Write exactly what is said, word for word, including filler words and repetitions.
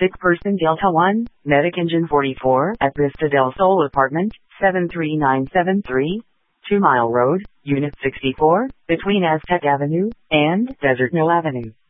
Sick person Delta one, Medic Engine forty-four at Vista del Sol Apartment, seven three nine seven three, two Mile Road, Unit sixty-four, between Aztec Avenue and Desert Mill Avenue.